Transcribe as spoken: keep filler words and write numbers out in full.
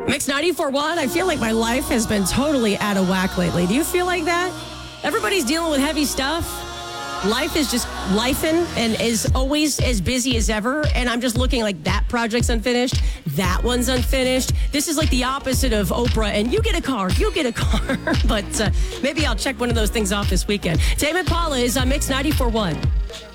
Mix ninety-four point one, I feel like my life has been totally out of whack lately. Do you feel like that? Everybody's dealing with heavy stuff. Life is just lifing and is always as busy as ever. And I'm just looking like that project's unfinished. That one's unfinished. This is like the opposite of Oprah. And you get a car, you get a car. But uh, maybe I'll check one of those things off this weekend. Tame Impala is on Mix ninety-four point one.